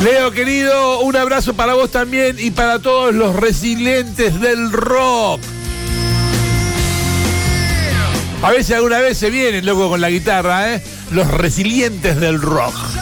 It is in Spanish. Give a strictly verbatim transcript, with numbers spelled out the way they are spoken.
Leo, querido, un abrazo para vos también y para todos los resilientes del rock. A veces alguna vez se vienen, loco, con la guitarra, ¿eh? Los resilientes del rock.